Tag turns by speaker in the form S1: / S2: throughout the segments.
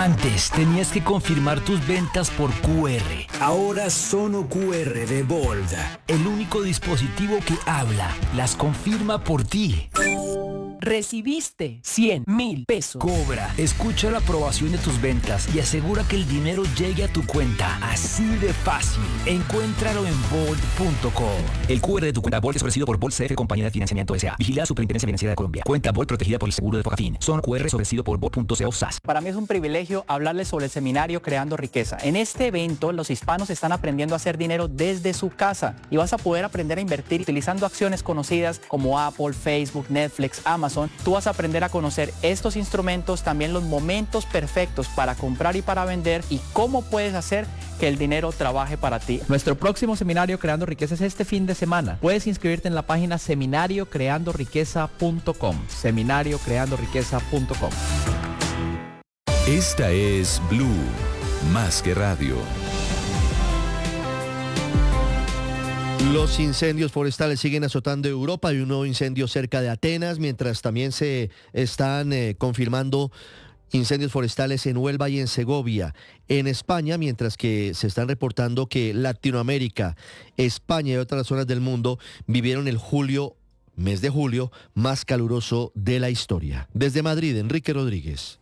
S1: Antes tenías que confirmar tus ventas por QR. Ahora Sono QR de Bold, el único dispositivo que habla, las confirma por ti.
S2: Recibiste 100.000 pesos.
S1: Cobra, escucha la aprobación de tus ventas y asegura que el dinero llegue a tu cuenta. Así de fácil. Encuéntralo en Bold.co. El QR de tu cuenta Bold es ofrecido por Bold CF, compañía de financiamiento S.A. Vigilada Superintendencia Financiera de Colombia. Cuenta Bold protegida por el seguro de Focafin. Sono QR es ofrecido por Bold.co SAS.
S2: Para mí es un privilegio hablarles sobre el seminario Creando Riqueza. En este evento, los hispanos están aprendiendo a hacer dinero desde su casa y vas a poder aprender a invertir utilizando acciones conocidas como Apple, Facebook, Netflix, Amazon. Tú vas a aprender a conocer estos instrumentos, también los momentos perfectos para comprar y para vender y cómo puedes hacer que el dinero trabaje para ti. Nuestro próximo seminario Creando Riqueza es este fin de semana. Puedes inscribirte en la página seminariocreandoriqueza.com. Seminariocreandoriqueza.com.
S3: Esta es Blue, más que radio.
S4: Los incendios forestales siguen azotando Europa. Hay un nuevo incendio cerca de Atenas, mientras también se están confirmando incendios forestales en Huelva y en Segovia. En España, mientras que se están reportando que Latinoamérica, España y otras zonas del mundo vivieron el mes de julio, más caluroso de la historia. Desde Madrid, Enrique Rodríguez.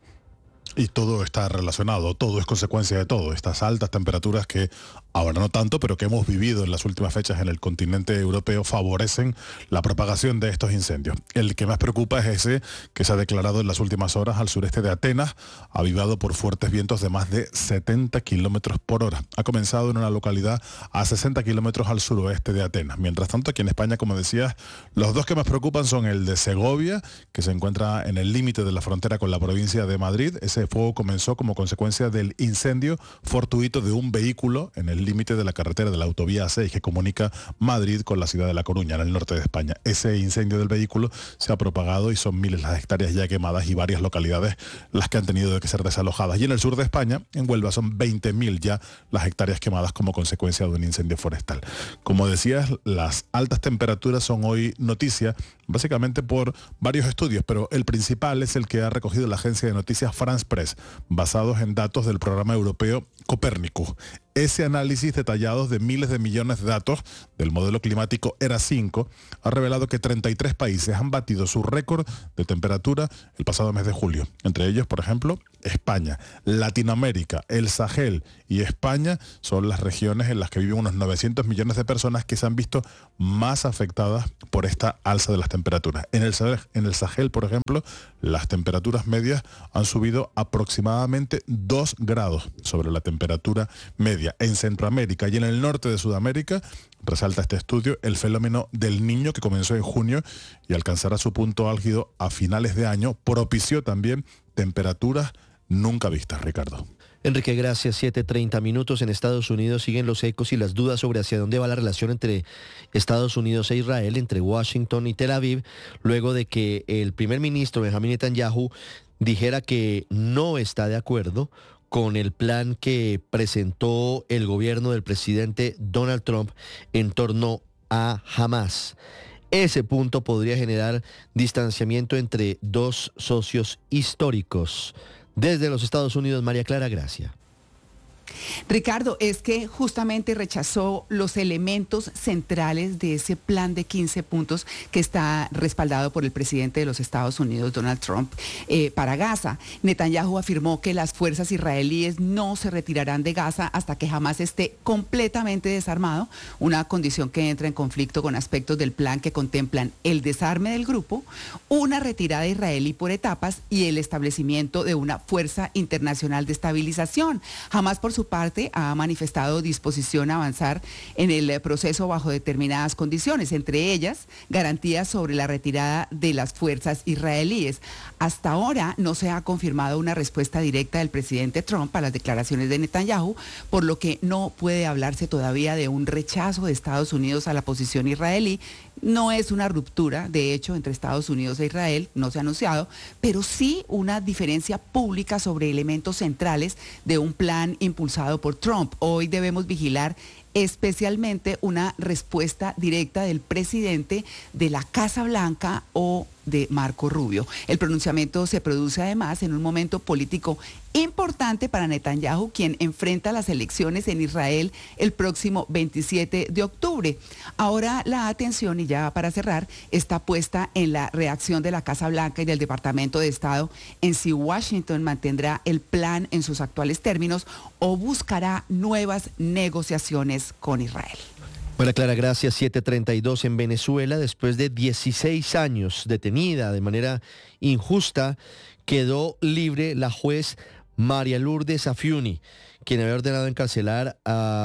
S5: Y todo está relacionado, todo es consecuencia de todo. Estas altas temperaturas que ahora no tanto, pero que hemos vivido en las últimas fechas en el continente europeo favorecen la propagación de estos incendios. El que más preocupa es ese que se ha declarado en las últimas horas al sureste de Atenas, avivado por fuertes vientos de más de 70 kilómetros por hora. Ha comenzado en una localidad a 60 kilómetros al suroeste de Atenas. Mientras tanto, aquí en España, como decías, los dos que más preocupan son el de Segovia, que se encuentra en el límite de la frontera con la provincia de Madrid. Ese fuego comenzó como consecuencia del incendio fortuito de un vehículo en el límite de la carretera de la autovía A6 que comunica Madrid con la ciudad de La Coruña, en el norte de España. Ese incendio del vehículo se ha propagado y son miles las hectáreas ya quemadas y varias localidades las que han tenido que ser desalojadas. Y en el sur de España, en Huelva, son 20.000 ya las hectáreas quemadas como consecuencia de un incendio forestal. Como decías, las altas temperaturas son hoy noticia, básicamente por varios estudios, pero el principal es el que ha recogido la agencia de noticias France Press, basados en datos del programa europeo Copernicus. Ese análisis detallado de miles de millones de datos del modelo climático ERA 5 ha revelado que 33 países han batido su récord de temperatura el pasado mes de julio. Entre ellos, por ejemplo, España, Latinoamérica, el Sahel y España son las regiones en las que viven unos 900 millones de personas que se han visto más afectadas por esta alza de las temperaturas. En el Sahel, por ejemplo, las temperaturas medias han subido aproximadamente 2 grados sobre la temperatura media. En Centroamérica y en el norte de Sudamérica, resalta este estudio, el fenómeno del Niño que comenzó en junio y alcanzará su punto álgido a finales de año, propició también temperaturas nunca vistas, Ricardo.
S4: Enrique, gracias. 7:30 minutos. En Estados Unidos siguen los ecos y las dudas sobre hacia dónde va la relación entre Estados Unidos e Israel, entre Washington y Tel Aviv, luego de que el primer ministro Benjamin Netanyahu dijera que no está de acuerdo con el plan que presentó el gobierno del presidente Donald Trump en torno a Hamas. Ese punto podría generar distanciamiento entre dos socios históricos. Desde los Estados Unidos, María Clara Gracia.
S6: Ricardo, es que justamente rechazó los elementos centrales de ese plan de 15 puntos que está respaldado por el presidente de los Estados Unidos, Donald Trump, para Gaza. Netanyahu afirmó que las fuerzas israelíes no se retirarán de Gaza hasta que Hamas esté completamente desarmado, una condición que entra en conflicto con aspectos del plan que contemplan el desarme del grupo, una retirada israelí por etapas y el establecimiento de una fuerza internacional de estabilización. Hamas, por su parte, ha manifestado disposición a avanzar en el proceso bajo determinadas condiciones, entre ellas garantías sobre la retirada de las fuerzas israelíes. Hasta ahora no se ha confirmado una respuesta directa del presidente Trump a las declaraciones de Netanyahu, por lo que no puede hablarse todavía de un rechazo de Estados Unidos a la posición israelí. No es una ruptura, de hecho, entre Estados Unidos e Israel, no se ha anunciado, pero sí una diferencia pública sobre elementos centrales de un plan impulsado por Trump. Hoy debemos vigilar especialmente una respuesta directa del presidente de la Casa Blanca o de Marco Rubio. El pronunciamiento se produce además en un momento político importante para Netanyahu, quien enfrenta las elecciones en Israel el próximo 27 de octubre. Ahora la atención, y ya para cerrar, está puesta en la reacción de la Casa Blanca y del Departamento de Estado en si Washington mantendrá el plan en sus actuales términos o buscará nuevas negociaciones con Israel.
S4: Hola Clara, gracias. 7:32 en Venezuela. Después de 16 años detenida de manera injusta, quedó libre la juez María Lourdes Afiuni, quien había ordenado encarcelar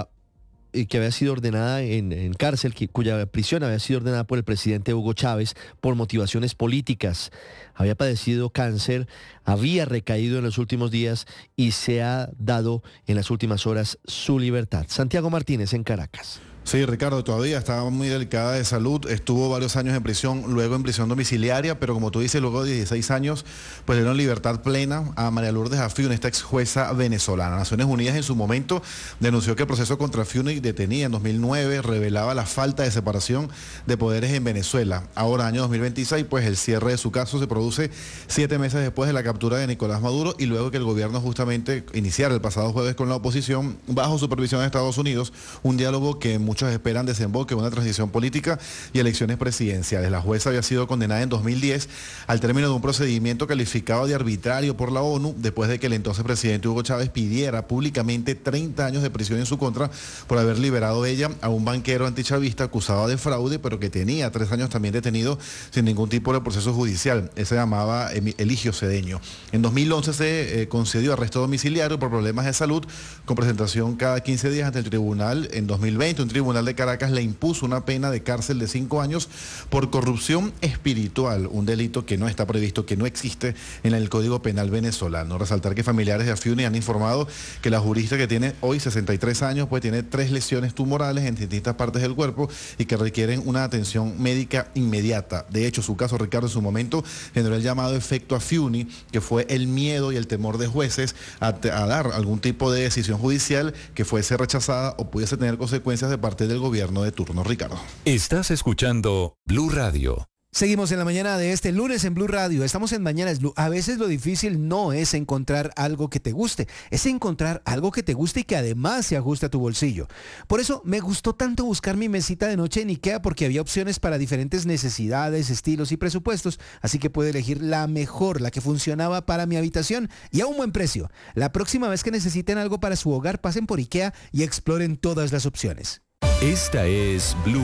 S4: que había sido ordenada en cárcel, cuya prisión había sido ordenada por el presidente Hugo Chávez por motivaciones políticas. Había padecido cáncer, había recaído en los últimos días y se ha dado en las últimas horas su libertad. Santiago Martínez en Caracas.
S7: Sí, Ricardo, todavía estaba muy delicada de salud, estuvo varios años en prisión, luego en prisión domiciliaria, pero como tú dices, luego de 16 años, pues le dieron libertad plena a María Lourdes Afiuni, esta ex jueza venezolana. Naciones Unidas en su momento denunció que el proceso contra Afiuni, detenida en 2009, revelaba la falta de separación de poderes en Venezuela. Ahora, año 2026, pues el cierre de su caso se produce 7 meses después de la captura de Nicolás Maduro y luego que el gobierno justamente iniciara el pasado jueves con la oposición, bajo supervisión de Estados Unidos, un diálogo que muchos esperan desemboque en una transición política y elecciones presidenciales. La jueza había sido condenada en 2010 al término de un procedimiento calificado de arbitrario por la ONU, después de que el entonces presidente Hugo Chávez pidiera públicamente 30 años de prisión en su contra por haber liberado ella a un banquero antichavista acusado de fraude, pero que tenía 3 años también detenido sin ningún tipo de proceso judicial. Él se llamaba Eligio Cedeño. En 2011 se concedió arresto domiciliario por problemas de salud, con presentación cada 15 días ante el tribunal. En 2020, un tribunal de Caracas le impuso una pena de cárcel de 5 años por corrupción espiritual, un delito que no está previsto, que no existe en el Código Penal venezolano. Resaltar que familiares de Afiuni han informado que la jurista, que tiene hoy 63 años, pues tiene 3 lesiones tumorales en distintas partes del cuerpo y que requieren una atención médica inmediata. De hecho, su caso, Ricardo, en su momento generó el llamado efecto Afiuni, que fue el miedo y el temor de jueces a dar algún tipo de decisión judicial que fuese rechazada o pudiese tener consecuencias de parte del gobierno de turno. Ricardo.
S3: Estás escuchando Blue Radio.
S8: Seguimos en la mañana de este lunes en Blue Radio. Estamos en Mañanas Blue. A veces lo difícil no es encontrar algo que te guste, es encontrar algo que te guste y que además se ajuste a tu bolsillo. Por eso me gustó tanto buscar mi mesita de noche en IKEA, porque había opciones para diferentes necesidades, estilos y presupuestos, así que pude elegir la mejor, la que funcionaba para mi habitación y a un buen precio. La próxima vez que necesiten algo para su hogar, pasen por IKEA y exploren todas las opciones.
S3: Esta es Blue,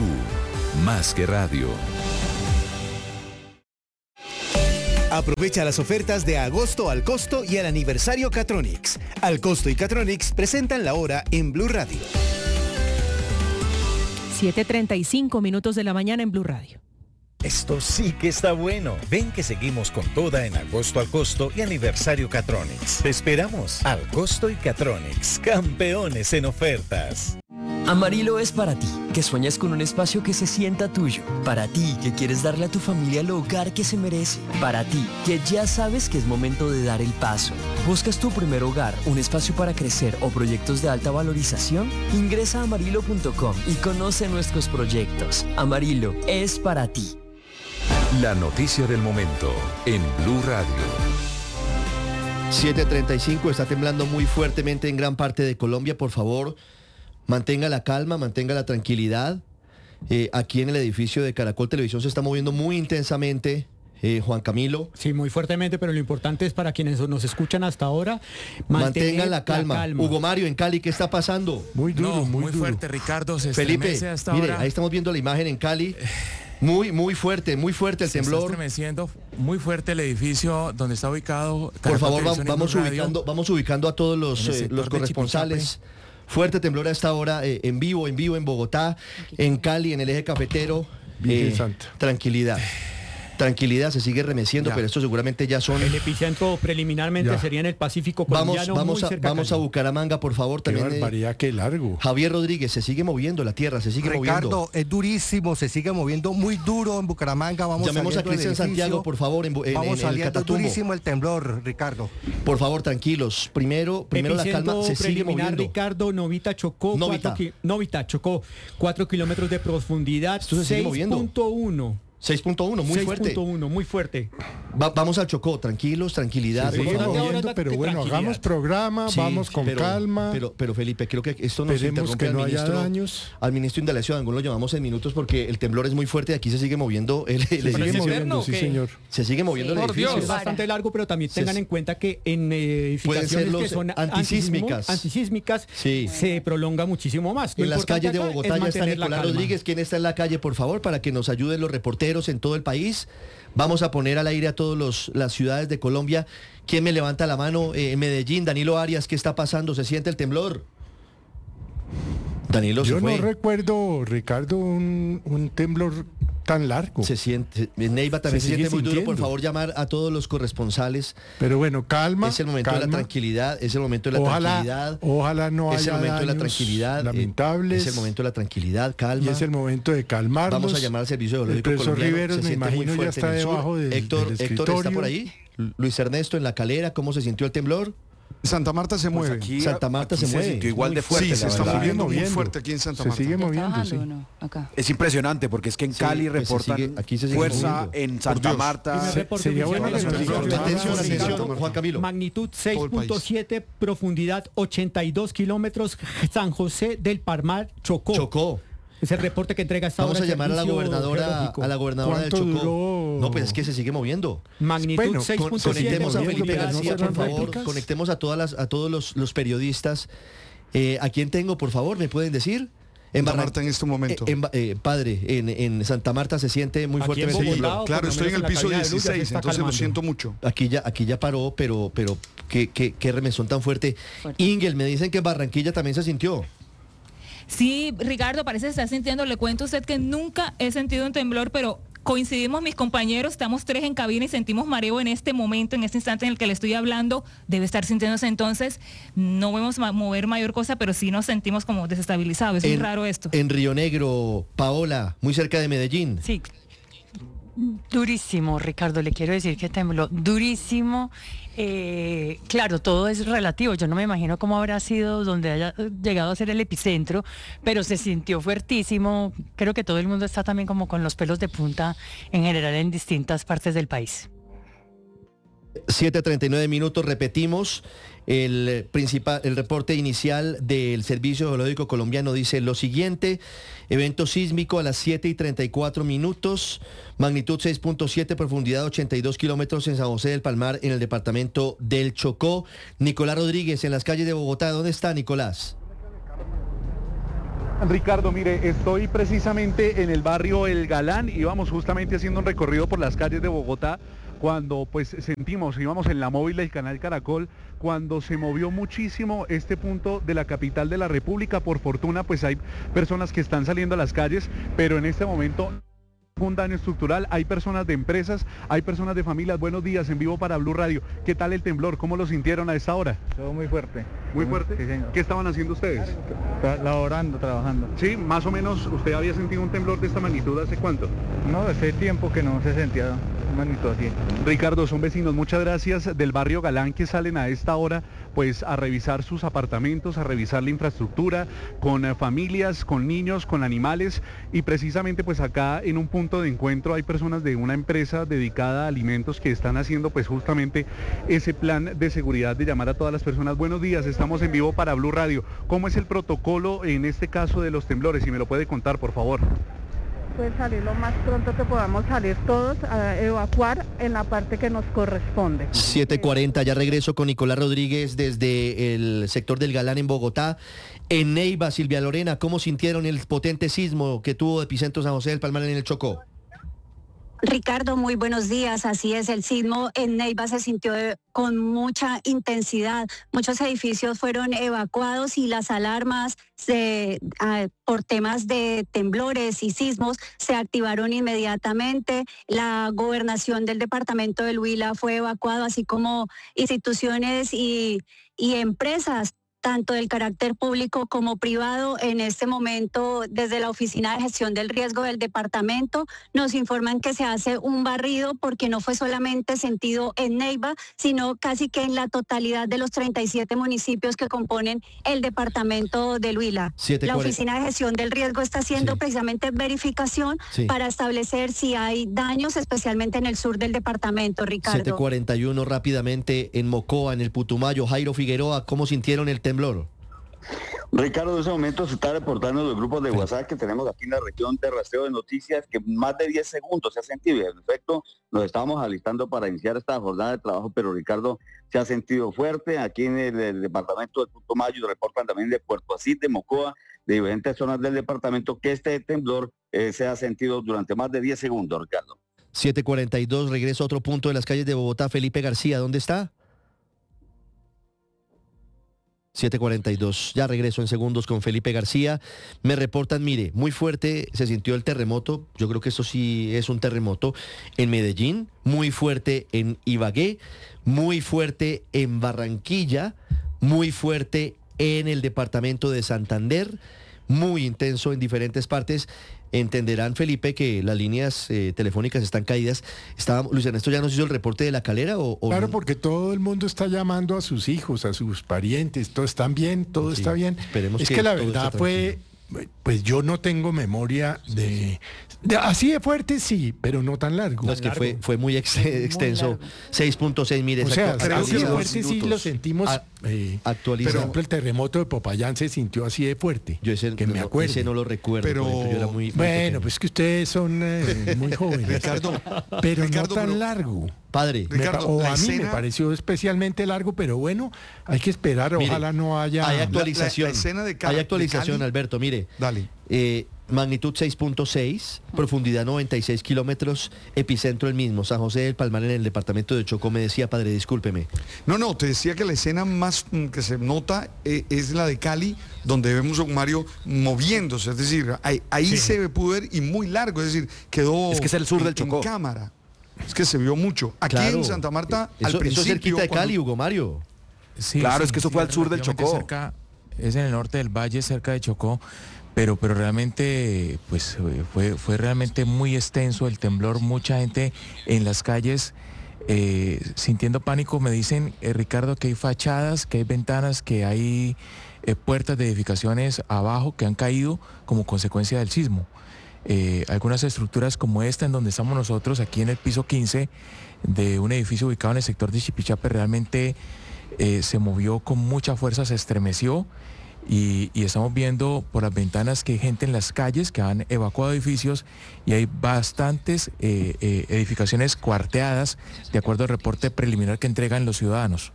S3: más que radio.
S8: Aprovecha las ofertas de agosto al costo y el aniversario Catronics. Al costo y Catronics presentan la hora en Blue Radio.
S9: 7:35 minutos de la mañana en Blue Radio.
S10: Esto sí que está bueno. Ven que seguimos con toda en agosto al costo y aniversario Catronics. Te esperamos. Al costo y Catronics, campeones en ofertas.
S11: Amarillo es para ti, que sueñas con un espacio que se sienta tuyo. Para ti, que quieres darle a tu familia el hogar que se merece. Para ti, que ya sabes que es momento de dar el paso. ¿Buscas tu primer hogar, un espacio para crecer o proyectos de alta valorización? Ingresa a amarillo.com y conoce nuestros proyectos. Amarillo es para ti.
S3: La noticia del momento en Blue Radio.
S4: 7:35, está temblando muy fuertemente en gran parte de Colombia. Por favor, mantenga la calma, mantenga la tranquilidad. Aquí en el edificio de Caracol Televisión se está moviendo muy intensamente. Juan Camilo.
S12: Sí, muy fuertemente, pero lo importante es para quienes nos escuchan hasta ahora,
S4: mantengan la calma. Hugo Mario, en Cali, ¿qué está pasando?
S13: Muy duro, muy duro.
S14: Fuerte, Ricardo. Se
S4: Felipe,
S14: hasta
S4: mire,
S14: ahora.
S4: Ahí estamos viendo la imagen en Cali. Muy fuerte el temblor.
S14: Está estremeciendo muy fuerte el edificio donde está ubicado.
S4: Por favor, vamos ubicando a todos los corresponsales. Fuerte temblor a esta hora, en vivo en Bogotá, en Cali, en el eje cafetero. Tranquilidad, se sigue remeciendo, pero esto seguramente ya son...
S12: El epicentro preliminarmente sería en el Pacífico colombiano.
S4: Vamos a Bucaramanga, por favor. También,
S13: qué barbaridad, qué largo.
S4: Javier Rodríguez, se sigue moviendo la tierra, moviendo.
S15: Ricardo, es durísimo, se sigue moviendo muy duro en Bucaramanga.
S4: Llamemos a Cristian Santiago, por favor, en el Catatumbo.
S15: Durísimo el temblor, Ricardo.
S4: Por favor, tranquilos. Primero la calma, se sigue moviendo.
S12: Ricardo, Novita chocó 4 kilómetros de profundidad, 6.1.
S4: 6.1, muy fuerte.
S12: 6.1, muy fuerte.
S4: Vamos al Chocó, tranquilos, tranquilidad.
S13: Se sigue moviendo, pero bueno, hagamos programa, vamos con calma.
S4: Pero Felipe, creo que esto nos
S13: Esperemos
S4: interrumpe
S13: que no
S4: al
S13: haya
S4: ministro.
S13: daños.
S4: Al ministro Indalecio Dangond lo llamamos en minutos porque el temblor es muy fuerte y aquí se sigue moviendo el
S13: Se sigue moviendo, sí, señor.
S4: Se sigue moviendo el edificio.
S12: Es bastante largo, pero también tengan en cuenta que en
S4: pueden ser
S12: edificaciones
S4: los
S12: que son
S4: antisísmicas. Sí.
S12: se prolonga muchísimo más. Lo
S4: En las
S12: importante
S4: calles de
S12: acá
S4: Bogotá
S12: es
S4: ya está
S12: mantener la
S4: Nicolás
S12: calma.
S4: Rodríguez. ¿Quién está en la calle, por favor, para que nos ayuden los reporteros en todo el país? Vamos a poner al aire a todas las ciudades de Colombia. ¿Quién me levanta la mano? En Medellín, Danilo Arias, ¿qué está pasando? ¿Se siente el temblor? Danilo
S13: Yo
S4: se fue.
S13: no recuerdo, Ricardo, un temblor tan largo.
S4: Se siente, en Neiva también se siente muy duro. Por favor, llamar a todos los corresponsales.
S13: Pero bueno, calma.
S4: Es el momento de la tranquilidad, es el momento de la tranquilidad.
S13: Ojalá no haya
S4: Es el momento de la
S13: daños
S4: tranquilidad.
S13: lamentables.
S4: Es el momento de la tranquilidad, calma.
S13: Y es el momento de calmarnos.
S4: Vamos a llamar al servicio
S13: El
S4: geológico
S13: profesor
S4: colombiano.
S13: Riveros,
S4: Se
S13: me
S4: siente muy
S13: imagino, ya
S4: fuerte
S13: está
S4: en el sur.
S13: debajo del
S4: Héctor ¿está
S13: escritorio.
S4: por ahí? Luis Ernesto, en La Calera, ¿cómo se sintió el temblor?
S16: Santa Marta se mueve.
S4: Aquí, Santa Marta se mueve.
S16: sintió igual de fuerte. Sí, se está moviendo muy fuerte aquí en Santa Marta.
S13: Se sigue moviendo, sí.
S16: Es impresionante porque es que en Cali reportan
S4: aquí se sigue
S16: fuerza,
S4: moviendo.
S16: en Santa Marta.
S13: Sería bueno que
S4: atención, Juan Camilo.
S12: Magnitud 6.7, profundidad 82 kilómetros, San José del Palmar, Chocó. Es el reporte que entrega esta
S4: Vamos
S12: hora
S4: a llamar a la
S12: Servicio
S4: gobernadora
S12: Geológico.
S4: del Chocó. No, pues es que se sigue moviendo.
S12: Magnitud 6.7.
S4: Conectemos a Felipe
S12: profundidad,
S4: García, por favor.
S12: réplicas.
S4: Conectemos a todos los periodistas. ¿A quién tengo, por favor? ¿Me pueden decir?
S16: Santa Marta en este momento.
S4: Padre, en Santa Marta se siente muy fuerte el temblor.
S16: Claro, estoy en el piso 16, entonces lo siento mucho.
S4: Aquí ya paró, pero qué remesón tan fuerte. Ingel, me dicen que en Barranquilla también se sintió.
S17: Sí, Ricardo, parece que se está sintiendo. Le cuento a usted que nunca he sentido un temblor, pero coincidimos mis compañeros, estamos 3 en cabina y sentimos mareo en este momento, en este instante en el que le estoy hablando. Debe estar sintiéndose entonces. No vemos mover mayor cosa, pero sí nos sentimos como desestabilizados. Es muy raro esto.
S4: En Río Negro, Paola, muy cerca de Medellín.
S18: Sí. Durísimo, Ricardo, le quiero decir que tembló durísimo. Claro, todo es relativo. Yo no me imagino cómo habrá sido donde haya llegado a ser el epicentro, pero se sintió fuertísimo. Creo que todo el mundo está también como con los pelos de punta en general en distintas partes del país.
S4: 7:39 minutos, repetimos. El reporte inicial del Servicio Geológico Colombiano dice lo siguiente: evento sísmico a las 7:34 minutos, magnitud 6.7, profundidad 82 kilómetros en San José del Palmar, en el departamento del Chocó. Nicolás Rodríguez, en las calles de Bogotá. ¿Dónde está, Nicolás?
S19: Ricardo, mire, estoy precisamente en el barrio El Galán y vamos justamente haciendo un recorrido por las calles de Bogotá cuando pues íbamos en la móvil del canal Caracol, cuando se movió muchísimo este punto de la capital de la República. Por fortuna pues hay personas que están saliendo a las calles, pero en este momento un daño estructural, hay personas de empresas, hay personas de familias. Buenos días, en vivo para Blue Radio. ¿Qué tal el temblor? ¿Cómo lo sintieron a esta hora?
S20: Todo muy fuerte.
S19: ¿Muy fuerte?
S20: Sí, señor.
S19: ¿Qué estaban haciendo ustedes?
S20: Laborando, trabajando.
S19: Sí, más o menos, ¿usted había sentido un temblor de esta magnitud hace cuánto?
S20: No, hace tiempo que no se sentía magnitud así.
S19: Ricardo, son vecinos, muchas gracias, del barrio Galán, que salen a esta hora pues a revisar sus apartamentos, a revisar la infraestructura, con familias, con niños, con animales, y precisamente pues acá en un punto de encuentro hay personas de una empresa dedicada a alimentos que están haciendo pues justamente ese plan de seguridad de llamar a todas las personas. Buenos días, estamos en vivo para Blue Radio. ¿Cómo es el protocolo en este caso de los temblores? Si me lo puede contar, por favor.
S21: Pues salir lo más pronto que podamos salir todos a evacuar en la parte que nos corresponde.
S4: 7:40, ya regreso con Nicolás Rodríguez desde el sector del Galán en Bogotá. En Neiva, Silvia Lorena, ¿cómo sintieron el potente sismo que tuvo de epicentro San José del Palmar en el Chocó?
S22: Ricardo, muy buenos días. Así es, el sismo en Neiva se sintió con mucha intensidad. Muchos edificios fueron evacuados y las alarmas por temas de temblores y sismos se activaron inmediatamente. La gobernación del departamento del Huila fue evacuado, así como instituciones y empresas. tanto del carácter público como privado. En este momento, desde la Oficina de Gestión del Riesgo del departamento, nos informan que se hace un barrido porque no fue solamente sentido en Neiva, sino casi que en la totalidad de los 37 municipios que componen el departamento del Huila. La Oficina de Gestión del Riesgo está haciendo precisamente verificación para establecer si hay daños, especialmente en el sur del departamento, Ricardo.
S4: 7:41 rápidamente en Mocoa, en el Putumayo. Jairo Figueroa, ¿cómo sintieron el temblor?
S1: Ricardo, en ese momento se está reportando en los grupos de WhatsApp que tenemos aquí en la región de rastreo de noticias que más de 10 segundos se ha sentido. En efecto, nos estábamos alistando para iniciar esta jornada de trabajo, pero Ricardo, se ha sentido fuerte. Aquí en el departamento del Putumayo reportan también de Puerto Asís, de Mocoa, de diferentes zonas del departamento, que este temblor se ha sentido durante más de 10 segundos, Ricardo.
S4: 7:42, regreso a otro punto de las calles de Bogotá. Felipe García, ¿dónde está? 7:42, ya regreso en segundos con Felipe García. Me reportan, mire, muy fuerte se sintió el terremoto, yo creo que esto sí es un terremoto, en Medellín, muy fuerte en Ibagué, muy fuerte en Barranquilla, muy fuerte en el departamento de Santander, muy intenso en diferentes partes. Entenderán, Felipe, que las líneas telefónicas están caídas. Luis Ernesto ya nos hizo el reporte de La Calera o
S13: claro, porque todo el mundo está llamando a sus hijos, a sus parientes, todos están bien, todo está bien.
S4: Esperemos
S13: es que la verdad fue, pues yo no tengo memoria de así de fuerte, sí, pero no tan largo.
S4: No, es que fue muy extenso. 6.6, mire.
S13: O sea, creo que fuerte sí lo sentimos. Por ejemplo, el terremoto de Popayán se sintió así de fuerte.
S4: Yo ese,
S13: que me acuerdo.
S4: Ese no lo recuerdo.
S13: Pero
S4: yo era muy
S13: bueno, pues que ustedes son muy jóvenes.
S16: Ricardo,
S13: pero no tan largo.
S4: Padre.
S13: Ricardo, a mí me pareció especialmente largo, pero bueno, hay que esperar. Mire, ojalá no haya...
S4: Hay actualización.
S16: La escena de Cali,
S4: hay actualización, Alberto, mire.
S16: Dale.
S4: Magnitud 6.6, profundidad 96 kilómetros, epicentro el mismo, San José del Palmar en el departamento de Chocó. Me decía, padre, discúlpeme.
S16: No, te decía que la escena más que se nota es la de Cali, donde vemos a un Mario moviéndose, es decir, ahí se pudo ver y muy largo, es decir, quedó
S2: es que es el sur del Chocó.
S16: En cámara. Es que se vio mucho. Aquí en Santa Marta, al principio...
S4: Eso es cerquita de Cali, Hugo Mario.
S2: Sí, claro, es que eso fue al sur del Chocó.
S14: Es en el norte del valle, cerca de Chocó. Pero realmente pues fue realmente muy extenso el temblor, mucha gente en las calles sintiendo pánico. Me dicen, Ricardo, que hay fachadas, que hay ventanas, que hay puertas de edificaciones abajo que han caído como consecuencia del sismo. Algunas estructuras como esta en donde estamos nosotros, aquí en el piso 15 de un edificio ubicado en el sector de Chipichape, realmente se movió con mucha fuerza, se estremeció. Y estamos viendo por las ventanas que hay gente en las calles que han evacuado edificios y hay bastantes edificaciones cuarteadas, de acuerdo al reporte preliminar que entregan los ciudadanos.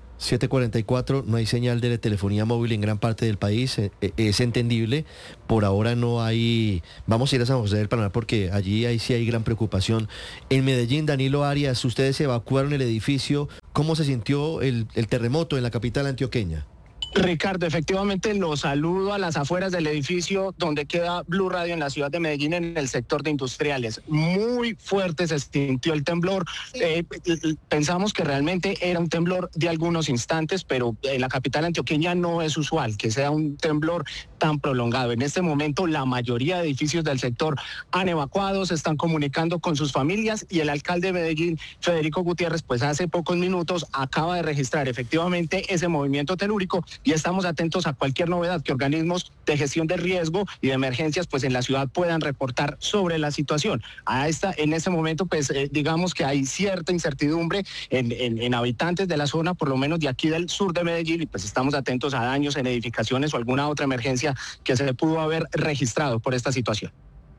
S4: 7:44, no hay señal de telefonía móvil en gran parte del país, es entendible. Por ahora no hay. Vamos a ir a San José del Palmar porque ahí sí hay gran preocupación. En Medellín, Danilo Arias, ustedes evacuaron el edificio. ¿Cómo se sintió el terremoto en la capital antioqueña?
S23: Ricardo, efectivamente los saludo a las afueras del edificio donde queda Blue Radio en la ciudad de Medellín, en el sector de industriales. Muy fuerte se sintió el temblor. Pensamos que realmente era un temblor de algunos instantes, pero en la capital antioqueña no es usual que sea un temblor tan prolongado. En este momento la mayoría de edificios del sector han evacuado, se están comunicando con sus familias y el alcalde de Medellín, Federico Gutiérrez, pues hace pocos minutos acaba de registrar efectivamente ese movimiento telúrico y estamos atentos a cualquier novedad que organismos de gestión de riesgo y de emergencias pues en la ciudad puedan reportar sobre la situación. En este momento pues digamos que hay cierta incertidumbre en habitantes de la zona, por lo menos de aquí del sur de Medellín, y pues estamos atentos a daños en edificaciones o alguna otra emergencia que se pudo haber registrado por esta situación.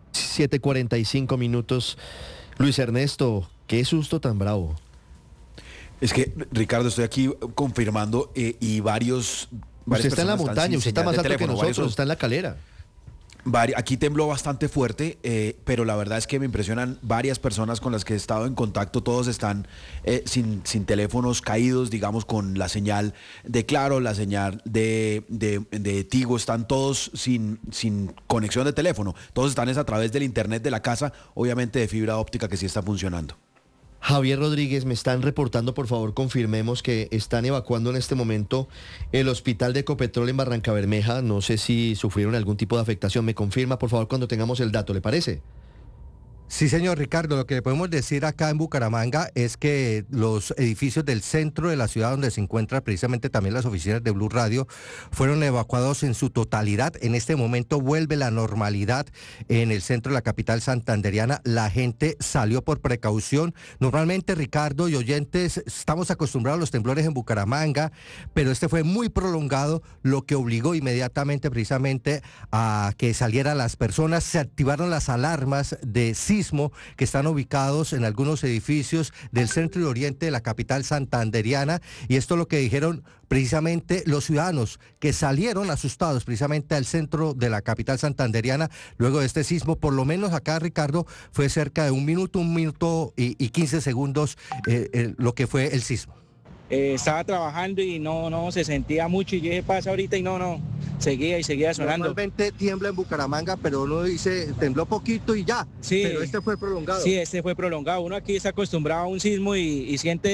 S4: 7:45 minutos. Luis Ernesto, qué susto tan bravo.
S2: Es que, Ricardo, estoy aquí confirmando y varias
S4: usted está en la montaña, usted está más alto que nosotros, está en La Calera.
S2: Aquí tembló bastante fuerte, pero la verdad es que me impresionan varias personas con las que he estado en contacto. Todos están sin teléfonos caídos, digamos, con la señal de Claro, la señal de Tigo. Están todos sin conexión de teléfono. Todos están a través del internet de la casa, obviamente de fibra óptica que sí está funcionando.
S4: Javier Rodríguez, me están reportando, por favor, confirmemos que están evacuando en este momento el hospital de Ecopetrol en Barrancabermeja. No sé si sufrieron algún tipo de afectación. Me confirma, por favor, cuando tengamos el dato, ¿le parece?
S15: Sí, señor Ricardo, lo que le podemos decir acá en Bucaramanga es que los edificios del centro de la ciudad, donde se encuentran precisamente también las oficinas de Blue Radio, fueron evacuados en su totalidad. En este momento vuelve la normalidad en el centro de la capital santandereana. La gente salió por precaución. Normalmente, Ricardo y oyentes, estamos acostumbrados a los temblores en Bucaramanga, pero este fue muy prolongado, lo que obligó inmediatamente precisamente a que salieran las personas. Se activaron las alarmas de sismo que están ubicados en algunos edificios del centro y oriente de la capital santandereana, y esto es lo que dijeron precisamente los ciudadanos que salieron asustados precisamente al centro de la capital santandereana luego de este sismo. Por lo menos acá, Ricardo, fue cerca de un minuto y 15 segundos lo que fue el sismo.
S20: Estaba trabajando y no se sentía mucho, y yo dije, pasa ahorita, y no, seguía sonando.
S15: Normalmente tiembla en Bucaramanga, pero uno dice, tembló poquito y ya,
S20: sí,
S15: pero este fue prolongado.
S20: Sí, este fue prolongado. Uno aquí está acostumbrado a un sismo y siente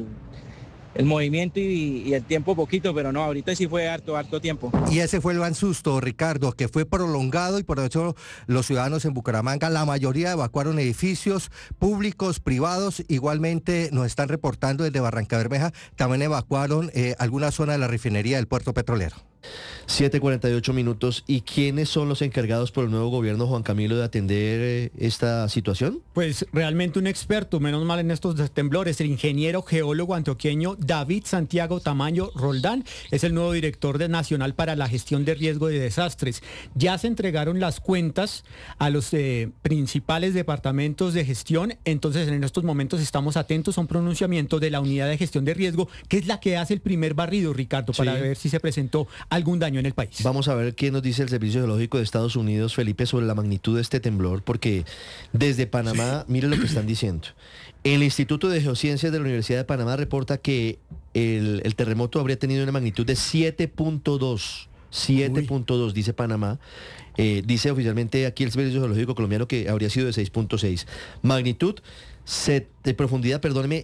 S20: el movimiento y el tiempo poquito, pero no, ahorita sí fue harto tiempo.
S15: Y ese fue el gran susto, Ricardo, que fue prolongado, y por eso los ciudadanos en Bucaramanga, la mayoría evacuaron edificios públicos, privados. Igualmente nos están reportando desde Barrancabermeja, también evacuaron alguna zona de la refinería del puerto petrolero.
S4: 7:48 minutos. ¿Y quiénes son los encargados por el nuevo gobierno, Juan Camilo, de atender esta situación?
S12: Pues realmente un experto, menos mal en estos temblores, el ingeniero geólogo antioqueño David Santiago Tamayo Roldán, es el nuevo director nacional para la gestión de riesgo de desastres. Ya se entregaron las cuentas a los principales departamentos de gestión, entonces en estos momentos estamos atentos a un pronunciamiento de la unidad de gestión de riesgo, que es la que hace el primer barrido, Ricardo, para ver si se presentó algún daño en el país.
S4: Vamos a ver qué nos dice el Servicio Geológico de Estados Unidos, Felipe, sobre la magnitud de este temblor, porque desde Panamá, mire lo que están diciendo. El Instituto de Geociencias de la Universidad de Panamá reporta que el terremoto habría tenido una magnitud de 7.2. 7.2, dice Panamá. Dice oficialmente aquí el Servicio Geológico colombiano que habría sido de 6.6. Magnitud de profundidad,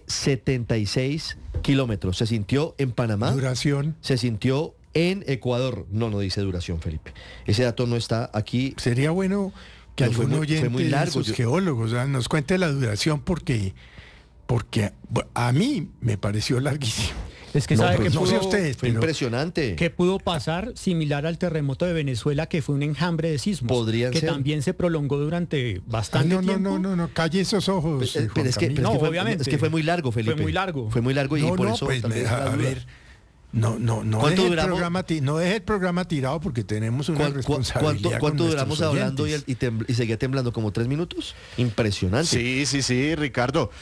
S4: 76 kilómetros. Se sintió en Panamá.
S13: Duración.
S4: Se sintió en Ecuador. No dice duración, Felipe. Ese dato no está aquí.
S13: Sería bueno que algún oyente de esos geólogos nos cuente la duración, porque a mí me pareció larguísimo.
S12: Es que sabe que
S4: fue impresionante.
S12: Que pudo pasar similar al terremoto de Venezuela, que fue un enjambre de sismos.
S4: Podrían
S12: que
S4: ser.
S12: También se prolongó durante bastante tiempo.
S13: No, calle esos ojos.
S4: Pero es que fue muy largo, Felipe.
S12: Fue muy largo.
S4: Fue muy largo y por eso
S13: pues a ver. No deje el programa tirado, porque tenemos una responsabilidad.
S4: ¿Cuánto duramos hablando y seguía temblando? ¿Como 3 minutos? Impresionante.
S5: Sí, Ricardo.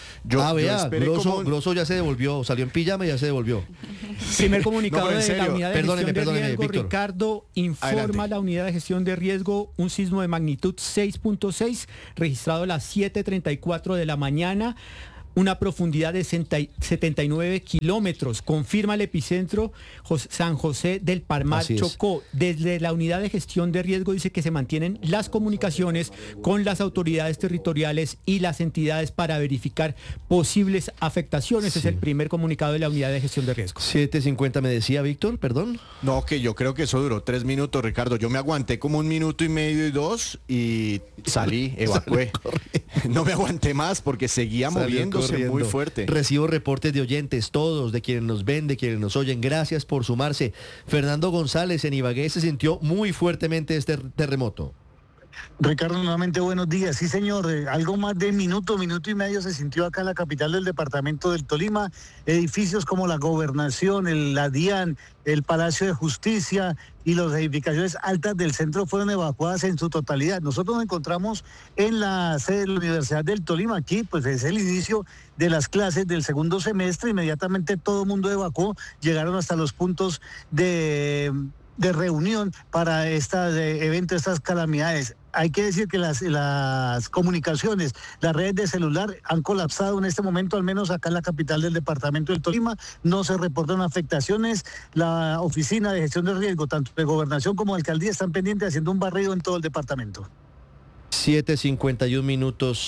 S4: Grosso ya se devolvió, salió en pijama y ya se devolvió.
S12: Primer comunicado de la unidad de gestión de riesgo,
S4: Víctor.
S12: Ricardo, informa adelante. La unidad de gestión de riesgo, un sismo de magnitud 6.6, registrado a las 7:34 de la mañana. Una profundidad de 79 kilómetros. Confirma el epicentro San José del Palmar, Chocó. Desde la unidad de gestión de riesgo dice que se mantienen las comunicaciones con las autoridades territoriales y las entidades para verificar posibles afectaciones. Es el primer comunicado de la unidad de gestión de riesgo.
S4: 7:50 me decía Víctor, perdón.
S5: No, que yo creo que eso duró 3 minutos, Ricardo. Yo me aguanté como 1 minuto y medio y 2 y salí, evacué. No me aguanté más porque seguía moviéndose muy fuerte.
S4: Recibo reportes de oyentes, todos, de quienes nos ven, de quienes nos oyen. Gracias por sumarse. Fernando González en Ibagué se sintió muy fuertemente este terremoto.
S6: Ricardo, nuevamente buenos días. Sí, señor, algo más de minuto y medio se sintió acá en la capital del departamento del Tolima. Edificios como la Gobernación, la DIAN, el Palacio de Justicia y las edificaciones altas del centro fueron evacuadas en su totalidad. Nosotros nos encontramos en la sede de la Universidad del Tolima. Aquí pues es el inicio de las clases del segundo semestre. Inmediatamente todo el mundo evacuó, llegaron hasta los puntos de reunión para este evento, estas calamidades. Hay que decir que las comunicaciones, las redes de celular han colapsado en este momento, al menos acá en la capital del departamento del Tolima. No se reportan afectaciones. La oficina de gestión de riesgo, tanto de gobernación como de alcaldía, están pendientes haciendo un barrido en todo el departamento.
S4: 7:51 minutos.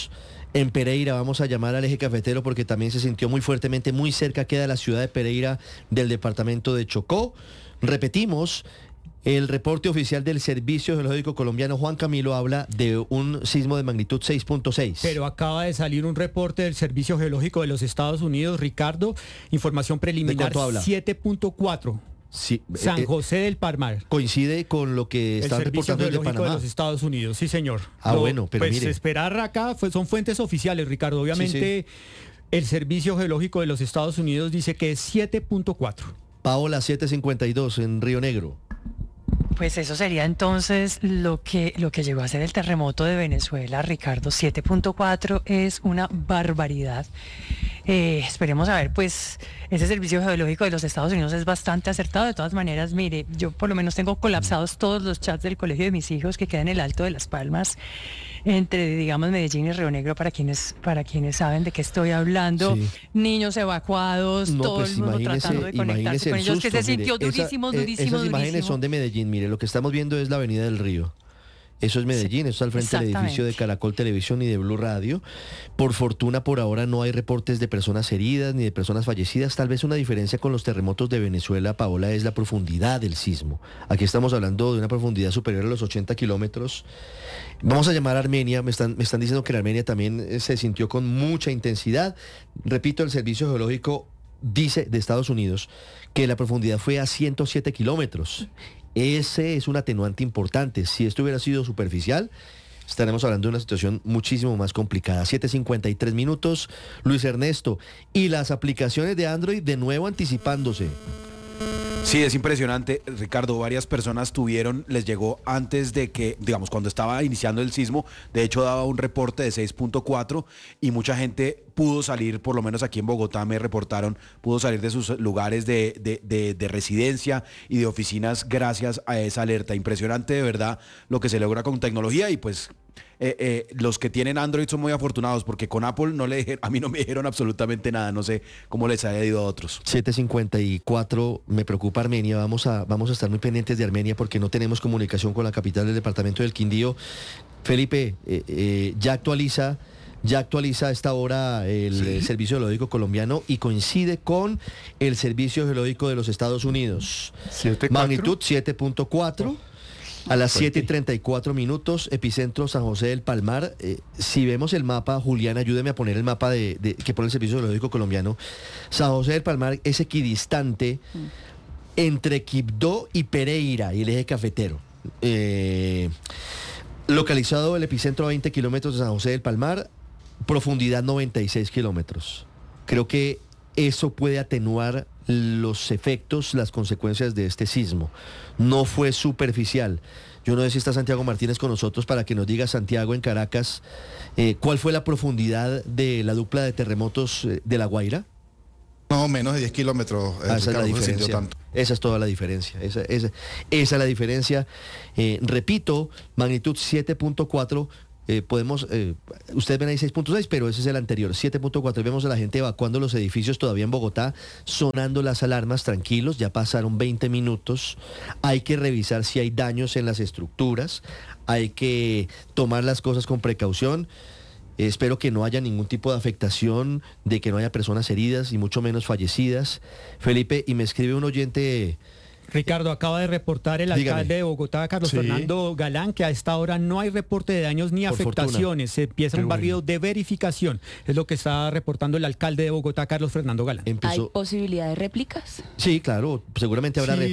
S4: en Pereira. Vamos a llamar al eje cafetero porque también se sintió muy fuertemente, muy cerca queda la ciudad de Pereira del departamento de Chocó. Repetimos, el reporte oficial del Servicio Geológico Colombiano, Juan Camilo, habla de un sismo de magnitud 6.6.
S12: Pero acaba de salir un reporte del Servicio Geológico de los Estados Unidos, Ricardo, información preliminar 7.4.
S4: Sí,
S12: San José del Palmar.
S4: Coincide con lo que está reportando desde Panamá.
S12: De los Estados Unidos, sí señor.
S4: Bueno, pero
S12: pues
S4: mire.
S12: Esperar acá son fuentes oficiales, Ricardo. Obviamente el Servicio Geológico de los Estados Unidos dice que es 7.4.
S4: Paola, 7.52 en Río Negro.
S18: Pues eso sería entonces lo que llegó a ser el terremoto de Venezuela, Ricardo. 7.4 es una barbaridad. Esperemos a ver, pues ese Servicio Geológico de los Estados Unidos es bastante acertado. De todas maneras, mire, yo por lo menos tengo colapsados todos los chats del colegio de mis hijos que quedan en el Alto de las Palmas, entre, digamos, Medellín y Río Negro, para quienes saben de qué estoy hablando. Sí. Niños evacuados, todo pues el mundo tratando de conectarse con ellos, susto, que se sintió durísimo.
S4: Esas imágenes son de Medellín, mire, lo que estamos viendo es la Avenida del Río. Eso es Medellín, eso está al frente del edificio de Caracol Televisión y de Blue Radio. Por fortuna, por ahora no hay reportes de personas heridas ni de personas fallecidas. Tal vez una diferencia con los terremotos de Venezuela, Paola, es la profundidad del sismo. Aquí estamos hablando de una profundidad superior a los 80 kilómetros. Vamos a llamar a Armenia, me están diciendo que en Armenia también se sintió con mucha intensidad. Repito, el Servicio Geológico dice de Estados Unidos que la profundidad fue a 107 kilómetros. Ese es un atenuante importante. Si esto hubiera sido superficial, estaremos hablando de una situación muchísimo más complicada. 7:53 minutos, Luis Ernesto. Y las aplicaciones de Android de nuevo anticipándose.
S2: Sí, es impresionante, Ricardo. Varias personas les llegó antes de que, digamos, cuando estaba iniciando el sismo, de hecho daba un reporte de 6.4 y mucha gente pudo salir, por lo menos aquí en Bogotá me reportaron, pudo salir de sus lugares de residencia y de oficinas gracias a esa alerta. Impresionante de verdad lo que se logra con tecnología y pues los que tienen Android son muy afortunados porque con Apple a mí no me dijeron absolutamente nada, no sé cómo les haya ido a otros.
S4: 7:54, me preocupa Armenia, vamos a estar muy pendientes de Armenia porque no tenemos comunicación con la capital del departamento del Quindío. Felipe, ya actualiza a esta hora el Servicio Geológico Colombiano y coincide con el Servicio Geológico de los Estados Unidos. Magnitud 7.4. A las 7:34 minutos, epicentro San José del Palmar. Si vemos el mapa, Julián, ayúdeme a poner el mapa que pone el Servicio Geológico Colombiano. San José del Palmar es equidistante entre Quibdó y Pereira y el eje cafetero. Localizado el epicentro a 20 kilómetros de San José del Palmar, profundidad 96 kilómetros. Creo que eso puede atenuar los efectos, las consecuencias de este sismo. No fue superficial. Yo no sé si está Santiago Martínez con nosotros para que nos diga, Santiago, en Caracas, ¿cuál fue la profundidad de la dupla de terremotos de La Guaira?
S7: No, menos de 10 kilómetros.
S4: Esa es la diferencia. Esa es toda la diferencia. Esa es la diferencia. Repito, magnitud 7.4. Ustedes ven ahí 6.6, pero ese es el anterior, 7.4. Vemos a la gente evacuando los edificios todavía en Bogotá, sonando las alarmas, tranquilos, ya pasaron 20 minutos. Hay que revisar si hay daños en las estructuras, hay que tomar las cosas con precaución. Espero que no haya ningún tipo de afectación, de que no haya personas heridas y mucho menos fallecidas. Felipe, y me escribe un oyente...
S12: Ricardo, acaba de reportar el alcalde de Bogotá, Carlos Fernando Galán, que a esta hora no hay reporte de daños ni afectaciones. Se empieza un barrido de verificación. Es lo que está reportando el alcalde de Bogotá, Carlos Fernando Galán.
S8: ¿Hay posibilidad de réplicas?
S4: Sí, claro. Seguramente habrá réplicas.